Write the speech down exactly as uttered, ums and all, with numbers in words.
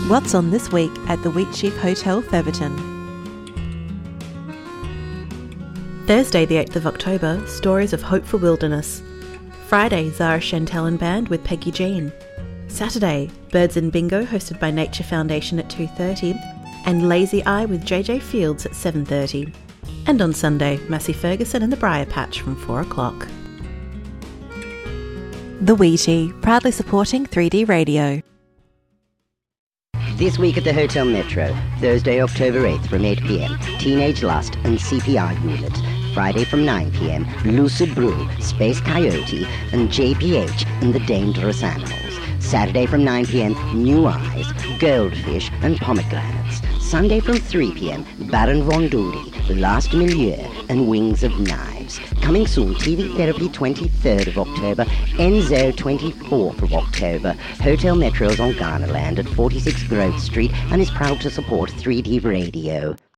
What's on this week at the Wheatsheaf Hotel, Theberton? Thursday the eighth of October, Stories of Hope for Wilderness. Friday, Zara Chantel and Band with Peggy Jean. Saturday, Birds and Bingo hosted by Nature Foundation at two thirty and Lazy Eye with J J Fields at seven thirty. And on Sunday, Massey Ferguson and the Briar Patch from four o'clock. The Wheatie, proudly supporting three D Radio. This week at the Hotel Metro, Thursday, October eighth from eight p.m, Teenage Lust and C P R Unit. Friday from nine p.m, Lucid Brew, Space Coyote and J P H and the Dangerous Animals. Saturday from nine p.m, New Eyes, Goldfish and Pomegranates. Sunday from three p.m, Baron Von Doody, Last Milieu and Wings of Knives. Coming soon, T V Therapy twenty-third of October, Enzo twenty-fourth of October. Hotel Metro's on Ghanaland at forty-six Grove Street and is proud to support three D Radio.